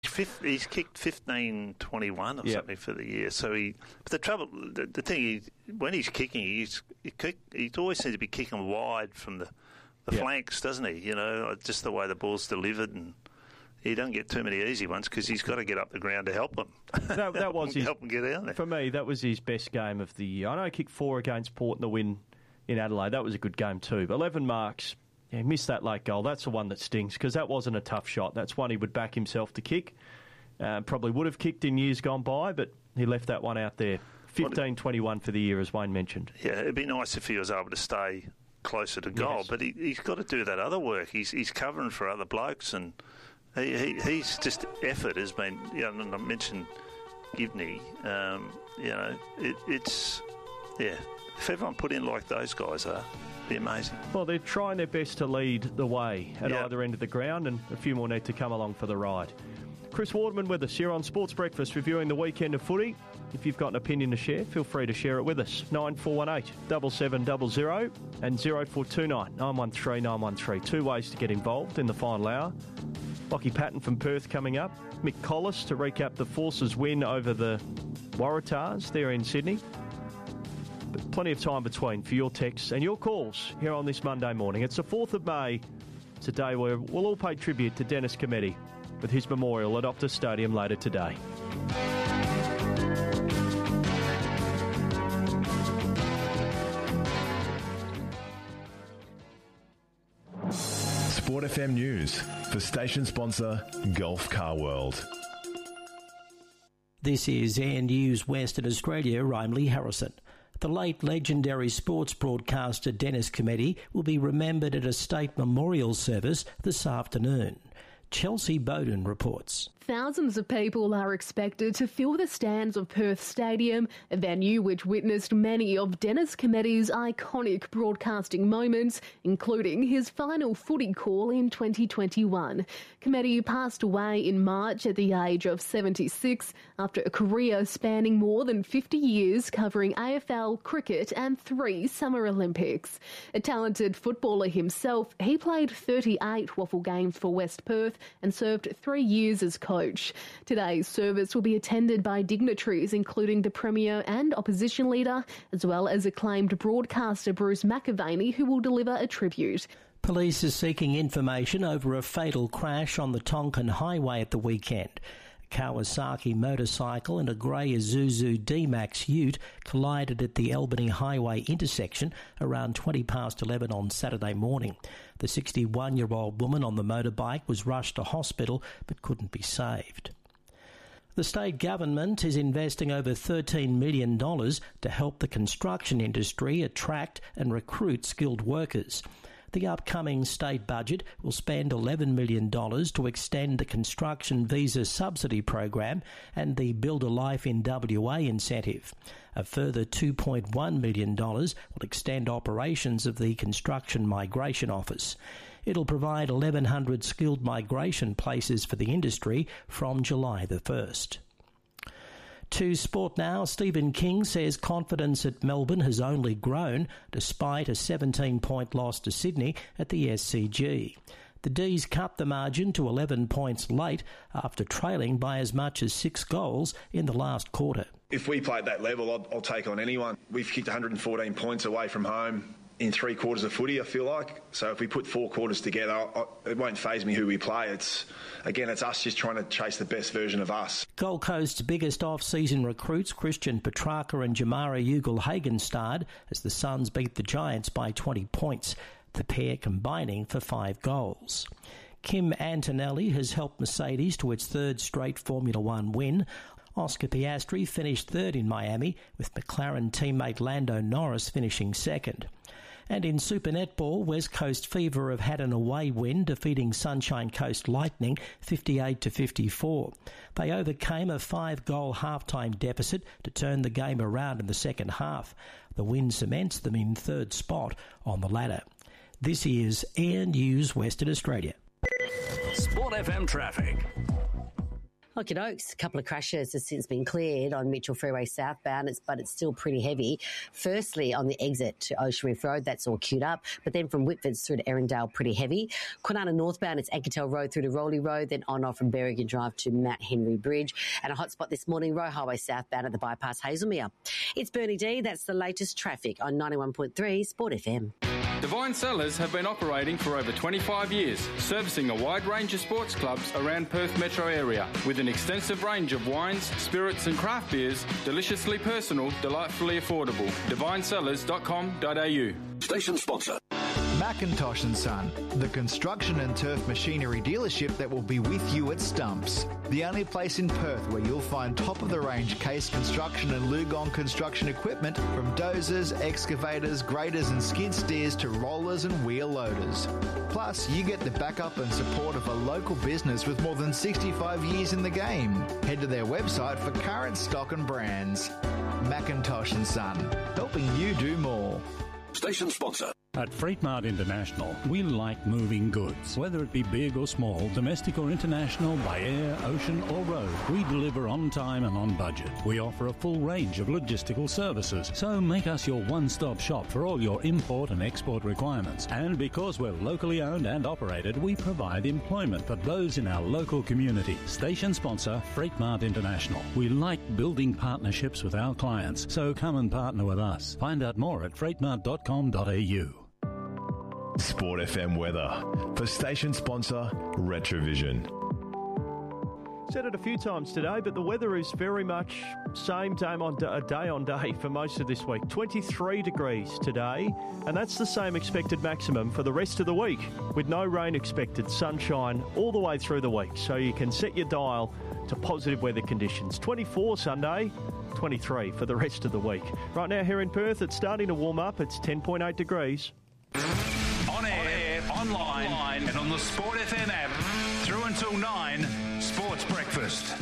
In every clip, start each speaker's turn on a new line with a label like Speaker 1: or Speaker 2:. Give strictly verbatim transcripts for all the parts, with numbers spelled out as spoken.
Speaker 1: Fifth, he's kicked fifteen twenty-one or yep. something for the year. So he, but the trouble, the, the thing, he, when he's kicking, he's he kick, he always seems to be kicking wide from the, the yep. flanks, doesn't he? You know, just the way the ball's delivered, and he doesn't get too many easy ones because he's got to get up the ground to help them.
Speaker 2: That, that was his,
Speaker 1: help him get out there.
Speaker 2: For me, that was his best game of the year. I know he kicked four against Port in the win in Adelaide. That was a good game too. But eleven marks. Yeah, he missed that late goal. That's the one that stings because that wasn't a tough shot. That's one he would back himself to kick. Uh, probably would have kicked in years gone by, but he left that one out there. fifteen twenty-one for the year, as Wayne mentioned.
Speaker 1: Yeah, it'd be nice if he was able to stay closer to goal, yes. but he, he's got to do that other work. He's he's covering for other blokes, and he, he he's just effort has been. You know, and I mentioned Gibney. Um, you know, it, it's yeah. If everyone put in like those guys are. Be amazing.
Speaker 2: Well, they're trying their best to lead the way at yep. either end of the ground, and a few more need to come along for the ride. Chris Waterman with us here on Sports Breakfast, reviewing the weekend of footy. If you've got an opinion to share, feel free to share it with us. nine four one eight, seven seven zero zero and zero four two nine, nine one three, nine one three. Two ways to get involved in the final hour. Lockie Patton from Perth coming up. Mick Collis to recap the Forces win over the Waratahs there in Sydney. But plenty of time between for your texts and your calls here on this Monday morning. It's the fourth of May. It's a day where we'll all pay tribute to Dennis Cometti with his memorial at Optus Stadium later today.
Speaker 3: Sport F M News for station sponsor Gulf Car World.
Speaker 4: This is Air News Western Australia. I'm Lee Harrison. The late legendary sports broadcaster Dennis Cometti will be remembered at a state memorial service this afternoon. Chelsea Bowden reports.
Speaker 5: Thousands of people are expected to fill the stands of Perth Stadium, a venue which witnessed many of Dennis Cometti's iconic broadcasting moments, including his final footy call in twenty twenty-one. Cometti passed away in March at the age of seventy-six after a career spanning more than fifty years covering A F L, cricket and three Summer Olympics. A talented footballer himself, he played thirty-eight WAFL games for West Perth and served three years as coach. Today's service will be attended by dignitaries including the Premier and Opposition Leader, as well as acclaimed broadcaster Bruce McAvaney, who will deliver a tribute.
Speaker 4: Police are seeking information over a fatal crash on the Tonkin Highway at the weekend. A Kawasaki motorcycle and a grey Isuzu D-Max ute collided at the Albany Highway intersection around twenty past eleven on Saturday morning. The sixty-one-year-old woman on the motorbike was rushed to hospital but couldn't be saved. The state government is investing over thirteen million dollars to help the construction industry attract and recruit skilled workers. The upcoming state budget will spend eleven million dollars to extend the construction visa subsidy program and the Build a Life in W A incentive. A further two point one million dollars will extend operations of the Construction Migration Office. It'll provide eleven hundred skilled migration places for the industry from July the first. To sport now, Stephen King says confidence at Melbourne has only grown despite a seventeen-point loss to Sydney at the S C G. The D's cut the margin to eleven points late after trailing by as much as six goals in the last quarter.
Speaker 6: If we play at that level, I'll, I'll take on anyone. We've kicked one hundred fourteen points away from home in three quarters of footy, I feel like. So if we put four quarters together, I, it won't faze me who we play. It's again, it's us just trying to chase the best version of us.
Speaker 4: Gold Coast's biggest off-season recruits, Christian Petrarca and Jamari Ugle-Hagan, starred as the Suns beat the Giants by twenty points, the pair combining for five goals. Kim Antonelli has helped Mercedes to its third straight Formula One win. Oscar Piastri finished third in Miami, with McLaren teammate Lando Norris finishing second. And in Super Netball, West Coast Fever have had an away win, defeating Sunshine Coast Lightning fifty-eight to fifty-four. They overcame a five-goal halftime deficit to turn the game around in the second half. The win cements them in third spot on the ladder. This is Air News Western Australia.
Speaker 7: Sport F M traffic. Pocket Oaks, a couple of crashes has since been cleared on Mitchell Freeway southbound, it's, but it's still pretty heavy. Firstly, on the exit to Ocean Reef Road, that's all queued up, but then from Whitfords through to Erindale, pretty heavy. Kwinana northbound, it's Anketel Road through to Rowley Road, then on off from Berrigan Drive to Mount Henry Bridge. And a hot spot this morning, Roe Highway southbound at the bypass Hazelmere. It's Bernie D, that's the latest traffic on ninety-one point three Sport F M.
Speaker 8: Divine Cellars have been operating for over twenty-five years, servicing a wide range of sports clubs around Perth metro area, with an extensive range of wines, spirits and craft beers, deliciously personal, delightfully affordable. divine cellars dot com dot a u.
Speaker 9: Station sponsor.
Speaker 10: Macintosh and Son, the construction and turf machinery dealership that will be with you at Stumps. The only place in Perth where you'll find top-of-the-range Case Construction and Lugong construction equipment, from dozers, excavators, graders and skid steers to rollers and wheel loaders. Plus, you get the backup and support of a local business with more than sixty-five years in the game. Head to their website for current stock and brands. Macintosh and Son, helping you do more.
Speaker 9: Station sponsor.
Speaker 11: At Freight Mart International, we like moving goods. Whether it be big or small, domestic or international, by air, ocean or road, we deliver on time and on budget. We offer a full range of logistical services, so make us your one-stop shop for all your import and export requirements. And because we're locally owned and operated, we provide employment for those in our local community. Station sponsor, Freight Mart International. We like building partnerships with our clients, so come and partner with us. Find out more at freight mart dot com dot a u.
Speaker 3: Sport F M weather for station sponsor Retrovision.
Speaker 2: Said it a few times today, but the weather is very much same day on day, day on day for most of this week. twenty-three degrees today, and that's the same expected maximum for the rest of the week, with no rain expected, sunshine all the way through the week. So you can set your dial to positive weather conditions. twenty-four Sunday, twenty-three for the rest of the week. Right now here in Perth, it's starting to warm up. It's ten point eight degrees.
Speaker 12: On air, on air online, online, and on the Sport F M app. Through until nine, Sports Breakfast.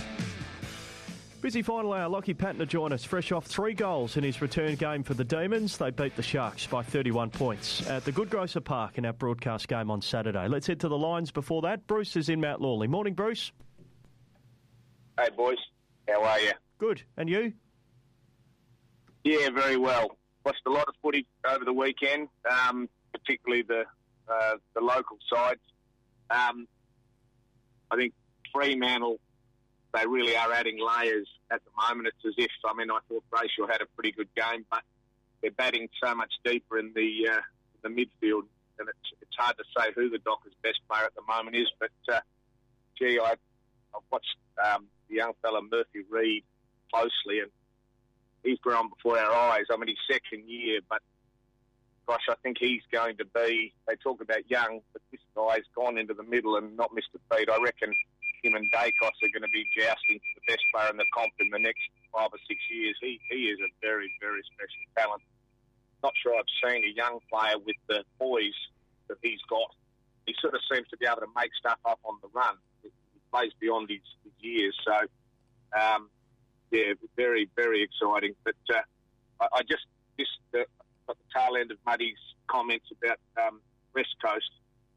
Speaker 2: Busy final hour. Lockie Patton to join us, fresh off three goals in his return game for the Demons. They beat the Sharks by thirty-one points at the Goodgrocer Park in our broadcast game on Saturday. Let's head to the lines before that. Bruce is in Mount Lawley. Morning, Bruce.
Speaker 13: Hey, boys. How are you?
Speaker 2: Good. And you?
Speaker 13: Yeah, very well. Watched a lot of footy over the weekend, um, particularly the uh, the local sides. Um, I think Fremantle, they really are adding layers at the moment. It's as if, I mean, I thought Brayshaw had a pretty good game, but they're batting so much deeper in the uh, the midfield, and it's, it's hard to say who the Dockers' best player at the moment is. But, uh, gee, I, I've watched um, the young fella Murphy Reid closely, and he's grown before our eyes. I mean, he's second year, but gosh, I think he's going to be, they talk about young, but this guy's gone into the middle and not missed a beat. I reckon him and Dacos are going to be jousting for the best player in the comp in the next five or six years. He he is a very, very special talent. Not sure I've seen a young player with the poise that he's got. He sort of seems to be able to make stuff up on the run. He plays beyond his, his years. So, um, yeah, very, very exciting. But uh, I, I just missed the, at the tail end of Muddy's comments about um, West Coast.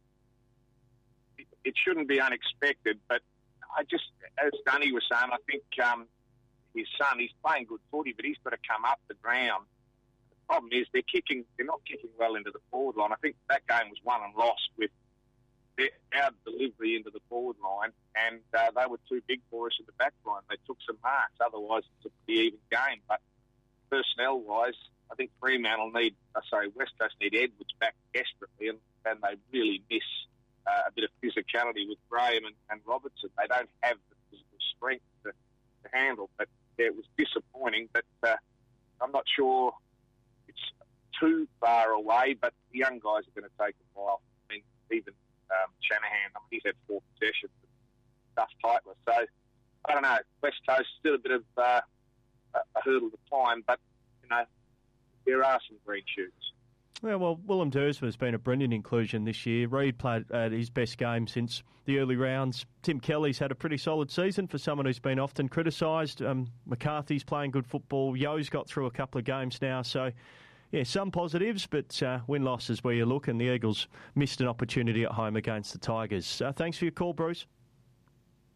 Speaker 13: It, it shouldn't be unexpected, but I just, as Dunny was saying, I think um, his son, he's playing good footy, but he's got to come up the ground. The problem is they're kicking, they're not kicking well into the forward line. I think that game was won and lost with our delivery into the forward line, and uh, they were too big for us in the back line. They took some marks. Otherwise, it's a pretty even game. But personnel-wise, I think Fremantle need, I sorry, West Coast need Edwards back desperately, and, and they really miss uh, a bit of physicality with Graham and, and Robertson. They don't have the physical strength to, to handle. But yeah, it was disappointing. But uh, I'm not sure it's too far away. But the young guys are going to take a while. I mean, even um, Shanahan, I mean, he's had four possessions, stuff tightly. So I don't know. West Coast still a bit of uh, a, a hurdle to climb, but you know, there are some green shoots.
Speaker 2: Yeah, well, Willem Dersma has been a brilliant inclusion this year. Reid played at his best game since the early rounds. Tim Kelly's had a pretty solid season for someone who's been often criticised. Um, McCarthy's playing good football. Yo's got through a couple of games now. So, yeah, some positives, but uh, win-loss is where you look, and the Eagles missed an opportunity at home against the Tigers. Uh, thanks for your call, Bruce.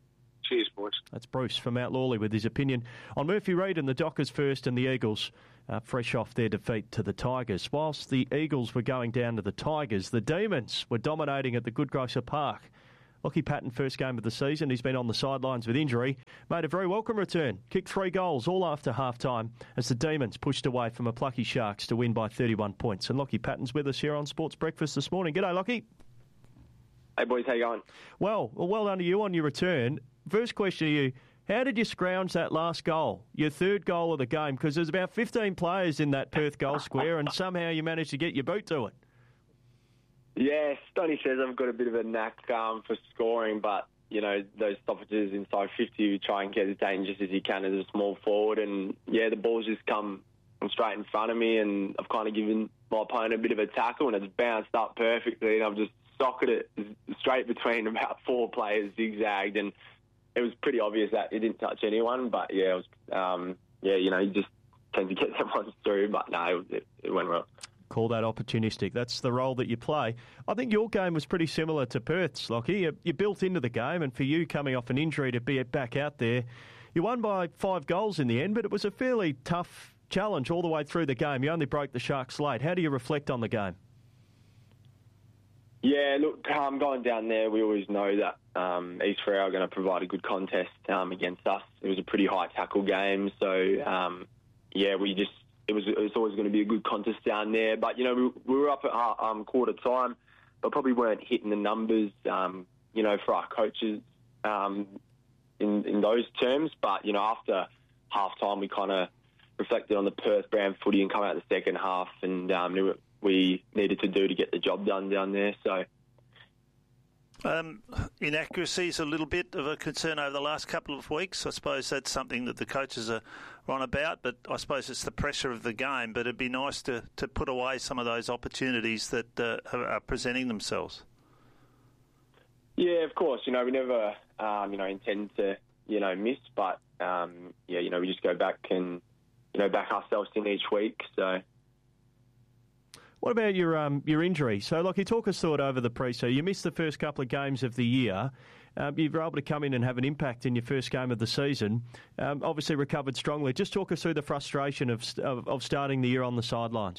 Speaker 13: Cheers, boys.
Speaker 2: That's Bruce from Mount Lawley with his opinion on Murphy Reid and the Dockers first and the Eagles uh, fresh off their defeat to the Tigers. Whilst the Eagles were going down to the Tigers, the Demons were dominating at the Goodgrocer Park. Lockie Patton, first game of the season. He's been on the sidelines with injury. Made a very welcome return. Kicked three goals all after half-time as the Demons pushed away from a plucky Sharks to win by thirty-one points. And Lockie Patton's with us here on Sports Breakfast this morning. G'day, Lockie.
Speaker 14: Hey, boys. How you going?
Speaker 2: Well, well, well done to you on your return. First question to you, how did you scrounge that last goal, your third goal of the game? Because there's about fifteen players in that Perth goal square and somehow you managed to get your boot to it.
Speaker 14: Yeah, Stoney says I've got a bit of a knack um, for scoring, but, you know, those stoppages inside fifty, you try and get as dangerous as you can as a small forward. And, yeah, the ball's just come straight in front of me and I've kind of given my opponent a bit of a tackle and it's bounced up perfectly and I've just socketed it straight between about four players, zigzagged, and it was pretty obvious that it didn't touch anyone. But, yeah, it was, um, yeah, you know, you just tend to get that one through, but, no, it, it went well.
Speaker 2: Call that opportunistic. That's the role that you play. I think your game was pretty similar to Perth's, Lockie. You, you built into the game, and for you coming off an injury to be back out there, you won by five goals in the end, but it was a fairly tough challenge all the way through the game. You only broke the Sharks late. How do you reflect on the game?
Speaker 14: Yeah, look, um, going down there, we always know that um, East Freo are going to provide a good contest um, against us. It was a pretty high tackle game, so, um, yeah, we just... It was, it was always going to be a good contest down there. But, you know, we, we were up at um, quarter time, but probably weren't hitting the numbers, um, you know, for our coaches um, in, in those terms. But, you know, after half-time, we kind of reflected on the Perth brand footy and come out the second half and um, knew what we needed to do to get the job done down there. So,
Speaker 1: Um, inaccuracies a little bit of a concern over the last couple of weeks. I suppose that's something that the coaches are on about, but I suppose it's the pressure of the game. But it'd be nice to, to put away some of those opportunities that uh, are presenting themselves.
Speaker 14: Yeah, of course. You know, we never, um, you know, intend to, you know, miss, but, um, yeah, you know, we just go back and, you know, back ourselves in each week, so...
Speaker 2: What about your um, your injury? So, like, you talk us through it over the pre-season. You missed the first couple of games of the year. Um, you were able to come in and have an impact in your first game of the season. Um, obviously recovered strongly. Just talk us through the frustration of, of of starting the year on the sidelines.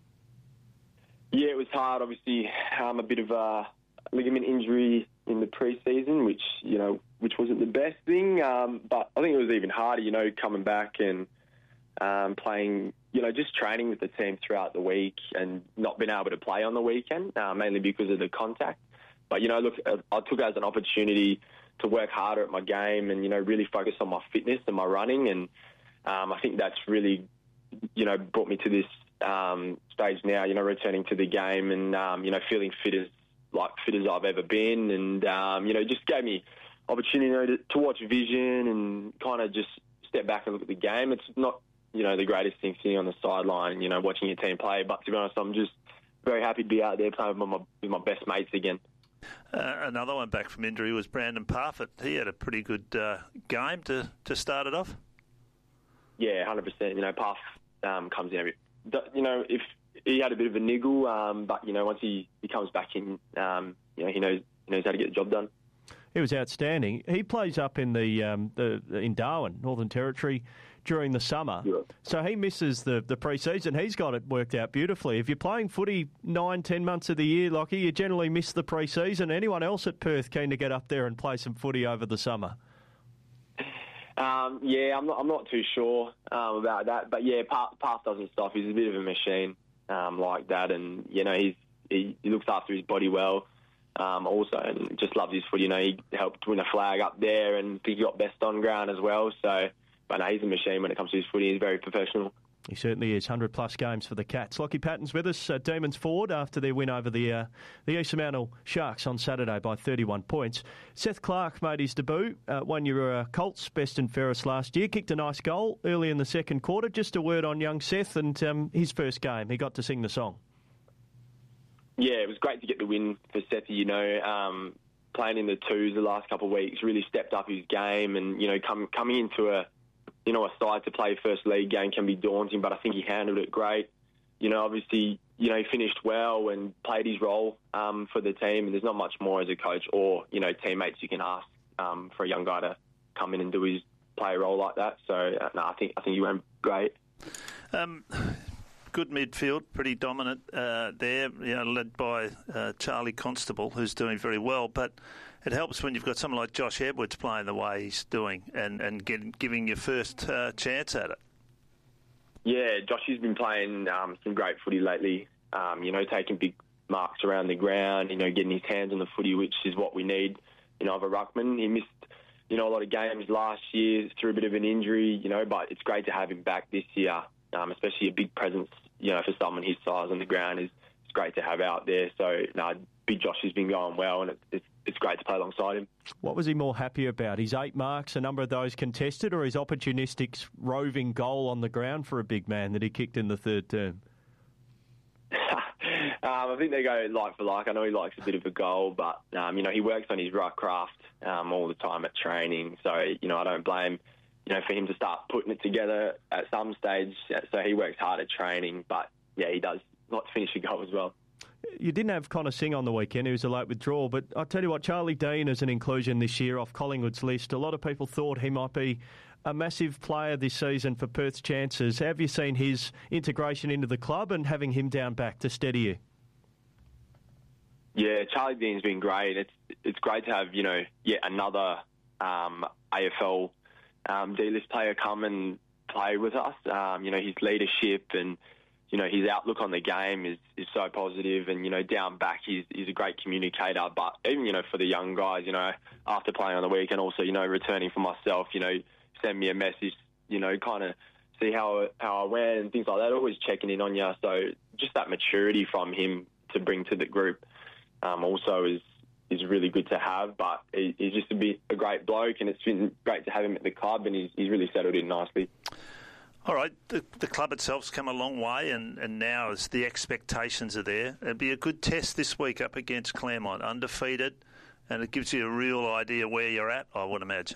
Speaker 14: Yeah, it was hard. Obviously, um, a bit of a ligament injury in the pre-season, which, you know, which wasn't the best thing. Um, but I think it was even harder, you know, coming back and um, playing... You know, just training with the team throughout the week and not being able to play on the weekend, uh, mainly because of the contact. But, you know, look, I took it as an opportunity to work harder at my game and, you know, really focus on my fitness and my running. And um, I think that's really, you know, brought me to this um, stage now, you know, returning to the game and, um, you know, feeling fit as, like, fit as I've ever been. And, um, you know, just gave me opportunity, you know, to, to watch vision and kind of just step back and look at the game. It's not... you know, the greatest thing sitting on the sideline, you know, watching your team play. But to be honest, I'm just very happy to be out there playing with my, with my best mates again.
Speaker 1: Uh, another one back from injury was Brandon Parfitt. He had a pretty good uh, game to, to start it off.
Speaker 14: Yeah, one hundred percent. You know, Parf um, comes in every... You know, if he had a bit of a niggle, um, but, you know, once he, he comes back in, um, you know, he knows, he knows how to get the job done.
Speaker 2: He was outstanding. He plays up in the, um, the in Darwin, Northern Territory, during the summer. Yeah. So he misses the, the pre-season. He's got it worked out beautifully. If you're playing footy nine, ten months of the year, Lockie, you generally miss the pre-season. Anyone else at Perth keen to get up there and play some footy over the summer?
Speaker 14: Um, yeah, I'm not I'm not too sure um, about that. But, yeah, Parf doesn't stop. He's a bit of a machine um, like that. And, you know, he's, he, he looks after his body well. Um, also, and just loves his footy. You know, he helped win a flag up there and he got best on ground as well. So, but no, he's a machine when it comes to his footy. He's very professional.
Speaker 2: He certainly is. one hundred plus games for the Cats. Lockie Patton's with us, uh, Demons forward, after their win over the uh, the East Fremantle Sharks on Saturday by thirty-one points. Seth Clark made his debut, uh, won your uh, Colts best and fairest last year, kicked a nice goal early in the second quarter. Just a word on young Seth and um, his first game. He got to sing the song.
Speaker 14: Yeah, it was great to get the win for Sethy, you know, um, playing in the twos the last couple of weeks, really stepped up his game and, you know, come, coming into a, you know, a side to play first league game can be daunting, but I think he handled it great. You know, obviously, you know, he finished well and played his role um, for the team, and there's not much more as a coach or, you know, teammates you can ask um, for a young guy to, come in and do his play role like that. So uh, no, I think I think he went great.
Speaker 1: Um, good midfield, pretty dominant uh, there, you know, led by uh, Charlie Constable, who's doing very well. But it helps when you've got someone like Josh Edwards playing the way he's doing and, and getting, giving your first uh, chance at it.
Speaker 14: Yeah, Josh has been playing um, some great footy lately, um, you know, taking big marks around the ground, you know, getting his hands on the footy, which is what we need, you know, of a ruckman. He missed, you know, a lot of games last year through a bit of an injury, you know, but it's great to have him back this year, um, especially a big presence, you know, for someone his size on the ground is it's great to have out there. So, no, Big Josh has been going well, and it's, it's it's great to play alongside him.
Speaker 2: What was he more happy about? His eight marks, a number of those contested, or his opportunistic roving goal on the ground for a big man that he kicked in the third term?
Speaker 14: um, I think they go like for like. I know he likes a bit of a goal, but, um, you know, he works on his ruck craft um, all the time at training. So, you know, I don't blame, you know, for him to start putting it together at some stage. So he works hard at training, but, yeah, he does like to finish a goal as well.
Speaker 2: You didn't have Connor Singh on the weekend. He was a late withdrawal. But I'll tell you what, Charlie Dean is an inclusion this year off Collingwood's list. A lot of people thought he might be a massive player this season for Perth's chances. Have you seen his integration into the club and having him down back to steady you?
Speaker 14: Yeah, Charlie Dean's been great. It's it's great to have, you know, yet another um, A F L um, D-list player come and play with us. Um, you know, his leadership and, you know, his outlook on the game is, is so positive, and, you know, down back he's, he's a great communicator. But even, you know, for the young guys, you know, after playing on the weekend, also, you know, returning for myself, you know, send me a message, you know, kind of see how how I went and things like that, always checking in on you. So just that maturity from him to bring to the group um, also is is really good to have. But he, he's just a, bit, a great bloke, and it's been great to have him at the club, and he's, he's really settled in nicely.
Speaker 1: All right, the, the club itself's come a long way, and, and now as the expectations are there, it'd be a good test this week up against Claremont, undefeated, and it gives you a real idea where you're at, I would imagine.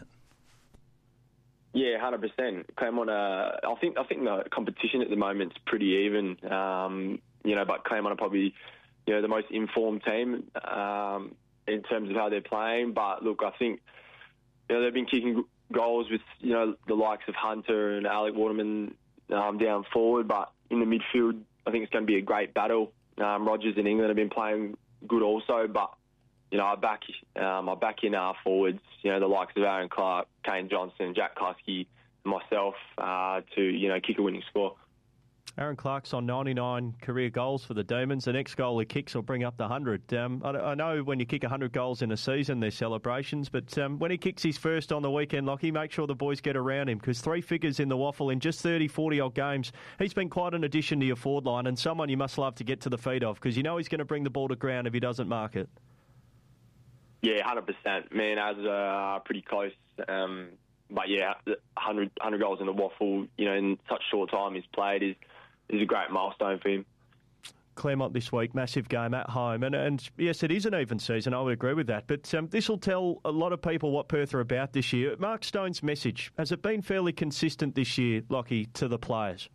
Speaker 14: Yeah, one hundred percent. Claremont, uh, I think I think the competition at the moment is pretty even, um, you know, but Claremont are probably, you know, the most informed team um, in terms of how they're playing. But look, I think, you know, they've been kicking goals with, you know, the likes of Hunter and Alec Waterman um, down forward, but in the midfield, I think it's going to be a great battle. Um, Rogers and England have been playing good also, but, you know, I back, um, I back in our forwards, you know, the likes of Aaron Clark, Kane Johnson, Jack Klusky, myself, uh, to, you know, kick a winning score.
Speaker 2: Aaron Clark's on ninety-nine career goals for the Demons. The next goal he kicks will bring up the one hundred. Um, I, I know when you kick one hundred goals in a season, there's celebrations, but um, when he kicks his first on the weekend, Lockie, make sure the boys get around him, because three figures in the waffle in just thirty, forty-odd games. He's been quite an addition to your forward line, and someone you must love to get to the feet of, because you know he's going to bring the ball to ground if he doesn't mark it.
Speaker 14: Yeah, one hundred percent. Man, as uh, pretty close. Um, but yeah, one hundred, one hundred goals in the waffle, you know, in such short time he's played is is a great milestone for him.
Speaker 2: Claremont this week, massive game at home. And, and yes, it is an even season, I would agree with that. But um, this will tell a lot of people what Perth are about this year. Mark Stone's message, has it been fairly consistent this year, Lockie, to the players?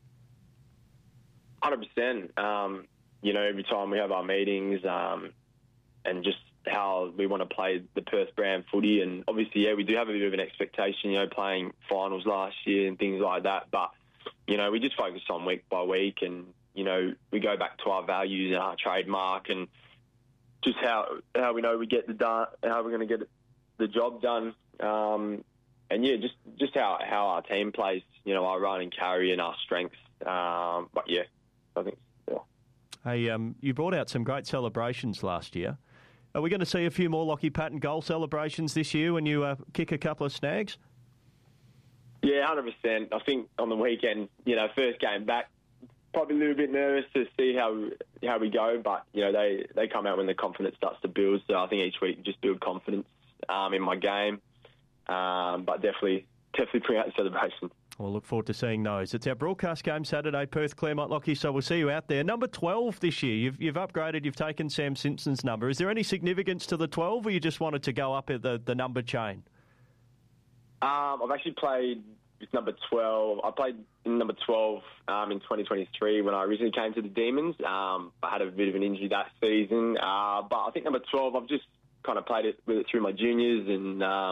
Speaker 14: one hundred percent. Um, you know, every time we have our meetings um, and just how we want to play the Perth brand footy. And obviously, yeah, we do have a bit of an expectation, you know, playing finals last year and things like that. But, you know, we just focus on week by week, and, you know, we go back to our values and our trademark and just how how we know we get the done, how we're going to get the job done. Um, and, yeah, just, just how, how our team plays, you know, our run and carry and our strengths. Um, but, yeah, I think, yeah.
Speaker 2: Hey, um, you brought out some great celebrations last year. Are we going to see a few more Lockie Patton goal celebrations this year when you uh, kick a couple of snags?
Speaker 14: Yeah, one hundred percent. I think on the weekend, you know, first game back, probably a little bit nervous to see how how we go, but, you know, they, they come out when the confidence starts to build. So I think each week just build confidence um, in my game, um, but definitely, definitely bring out the celebration.
Speaker 2: We'll look forward to seeing those. It's our broadcast game Saturday, Perth, Claremont, Lockie, so we'll see you out there. Number twelve this year, you've, you've upgraded, you've taken Sam Simpson's number. Is there any significance to the twelve, or you just wanted to go up at the, the number chain?
Speaker 14: Um, I've actually played with number twelve. I played in number twelve um, in twenty twenty-three when I originally came to the Demons. Um, I had a bit of an injury that season, uh, but I think number twelve, I've just kind of played it with it through my juniors and um,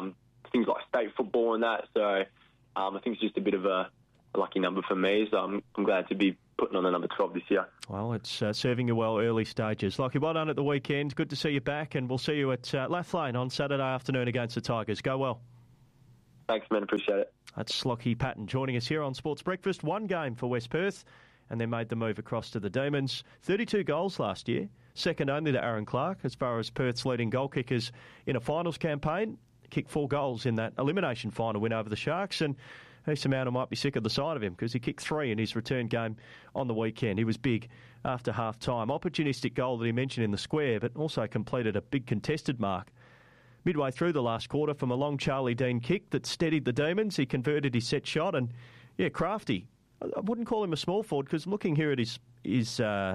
Speaker 14: things like state football and that. So um, I think it's just a bit of a, a lucky number for me. So I'm, I'm glad to be putting on the number twelve this year.
Speaker 2: Well, it's uh, serving you well early stages. Lockie, well done at the weekend. Good to see you back, and we'll see you at uh, Lathlane on Saturday afternoon against the Tigers. Go well.
Speaker 14: Thanks, man. Appreciate it.
Speaker 2: That's Lockie Patton joining us here on Sports Breakfast. One game for West Perth, and then made the move across to the Demons. thirty-two goals last year, second only to Aaron Clark as far as Perth's leading goal kickers in a finals campaign. Kicked four goals in that elimination final win over the Sharks, and East Manor might be sick of the sight of him because he kicked three in his return game on the weekend. He was big after half-time. Opportunistic goal that he mentioned in the square, but also completed a big contested mark midway through the last quarter from a long Charlie Dean kick that steadied the Demons. He converted his set shot, and, yeah, crafty. I wouldn't call him a small forward because looking here at his his, uh,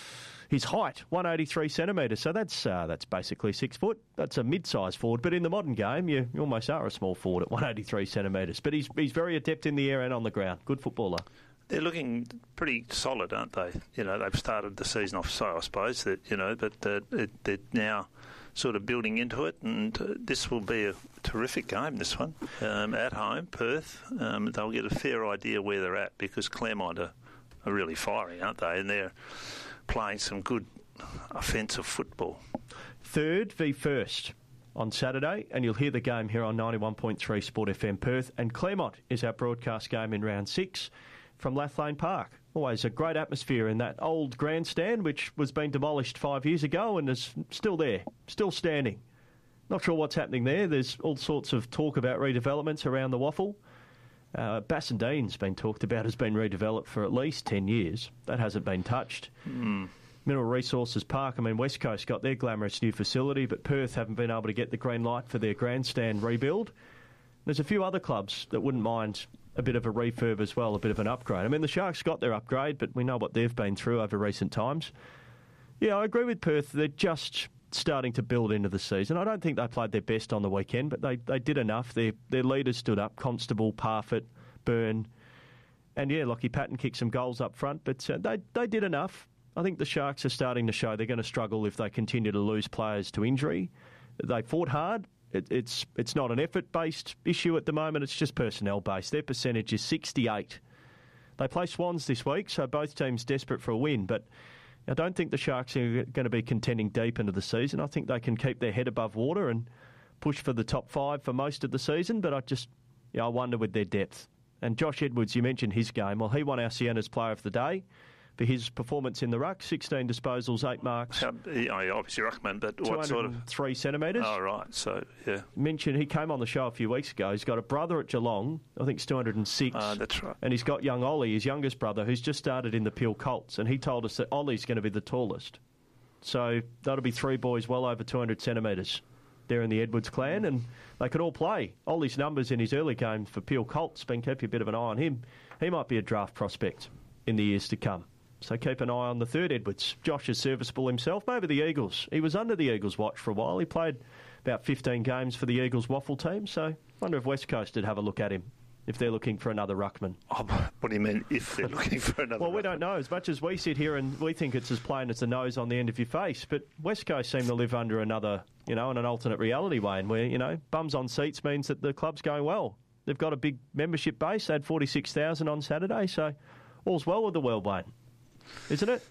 Speaker 2: his height, one hundred eighty-three centimetres, so that's uh, that's basically six foot. That's a mid-sized forward, but in the modern game, you, you almost are a small forward at one hundred eighty-three centimetres. But he's he's very adept in the air and on the ground. Good footballer.
Speaker 1: They're looking pretty solid, aren't they? You know, they've started the season off so, I suppose, that, you know, but uh, it, they're now sort of building into it, and uh, this will be a terrific game, this one, um, at home, Perth. Um, they'll get a fair idea where they're at because Claremont are, are really firing, aren't they? And they're playing some good offensive football.
Speaker 2: Third v first on Saturday, and you'll hear the game here on ninety-one point three Sport F M Perth, and Claremont is our broadcast game in round six from Lathlane Park. Always a great atmosphere in that old grandstand, which was being demolished five years ago and is still there, still standing. Not sure what's happening there. There's all sorts of talk about redevelopments around the Waffle. Uh, Bassendean's been talked about, has been redeveloped for at least ten years. That hasn't been touched.
Speaker 1: Mm.
Speaker 2: Mineral Resources Park, I mean, West Coast got their glamorous new facility, but Perth haven't been able to get the green light for their grandstand rebuild. There's a few other clubs that wouldn't mind a bit of a refurb as well, a bit of an upgrade. I mean, the Sharks got their upgrade, but we know what they've been through over recent times. Yeah, I agree with Perth. They're just starting to build into the season. I don't think they played their best on the weekend, but they, they did enough. Their their leaders stood up, Constable, Parfitt, Byrne. And, yeah, Lockie Patton kicked some goals up front, but uh, they, they did enough. I think the Sharks are starting to show they're going to struggle if they continue to lose players to injury. They fought hard. It, it's it's not an effort-based issue at the moment. It's just personnel-based. Their percentage is sixty-eight. They play Swans this week, so both teams desperate for a win. But I don't think the Sharks are going to be contending deep into the season. I think they can keep their head above water and push for the top five for most of the season. But I just, yeah, I wonder with their depth. And Josh Edwards, you mentioned his game. Well, he won our Sienna's Player of the Day for his performance in the ruck, sixteen disposals, eight marks.
Speaker 1: Um, yeah, obviously ruckman, but what sort of...
Speaker 2: three centimetres.
Speaker 1: Oh, right, so, yeah.
Speaker 2: Mentioned, he came on the show a few weeks ago. He's got a brother at Geelong, I think it's two hundred six.
Speaker 1: Uh, that's right.
Speaker 2: And he's got young Ollie, his youngest brother, who's just started in the Peel Colts, and he told us that Ollie's going to be the tallest. So that'll be three boys well over two hundred centimetres there in the Edwards clan, and they could all play. Ollie's numbers in his early games for Peel Colts, been keeping a bit of an eye on him. He might be a draft prospect in the years to come. So keep an eye on the third Edwards. Josh is serviceable himself. Maybe the Eagles. He was under the Eagles' watch for a while. He played about fifteen games for the Eagles waffle team. So I wonder if West Coast would have a look at him if they're looking for another ruckman.
Speaker 1: Oh, what do you mean if they're looking for another
Speaker 2: Well, we
Speaker 1: ruckman?
Speaker 2: don't know. As much as we sit here and we think it's as plain as the nose on the end of your face, but West Coast seem to live under another, you know, in an alternate reality, Wayne, where, you know, bums on seats means that the club's going well. They've got a big membership base. They had forty-six thousand on Saturday, so all's well with the world, Wayne. Isn't it?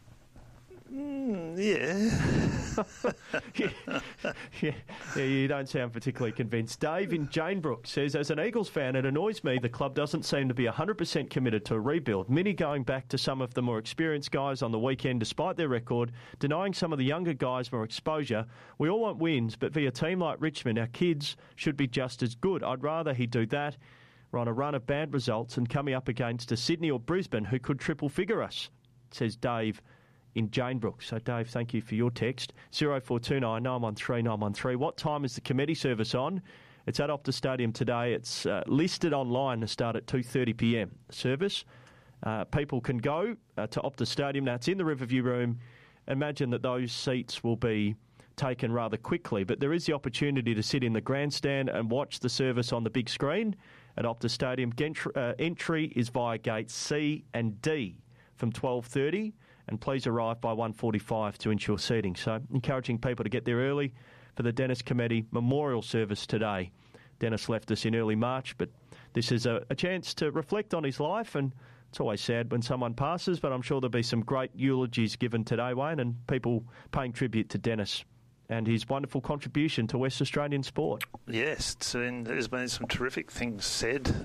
Speaker 1: Mm, yeah.
Speaker 2: yeah. yeah. Yeah, you don't sound particularly convinced. Dave in Janebrook says, as an Eagles fan, it annoys me the club doesn't seem to be one hundred percent committed to a rebuild. Many going back to some of the more experienced guys on the weekend despite their record, denying some of the younger guys more exposure. We all want wins, but via a team like Richmond, our kids should be just as good. I'd rather he do that. We're on a run of bad results and coming up against a Sydney or Brisbane who could triple figure us, says Dave in Janebrook. So, Dave, thank you for your text. zero four two nine, nine one three, nine one three. What time is the committee service on? It's at Optus Stadium today. It's uh, listed online to start at two thirty p m. Service. Uh, people can go uh, to Optus Stadium. Now, it's in the Riverview Room. Imagine that those seats will be taken rather quickly, but there is the opportunity to sit in the grandstand and watch the service on the big screen at Optus Stadium. Gentry, uh, entry is via gates C and D from twelve thirty, and please arrive by one forty-five to ensure seating. So encouraging people to get there early for the Dennis Cometti Memorial Service today. Dennis left us in early March, but this is a, a chance to reflect on his life, and it's always sad when someone passes, but I'm sure there'll be some great eulogies given today, Wayne, and people paying tribute to Dennis and his wonderful contribution to West Australian sport.
Speaker 1: Yes, and there's been some terrific things said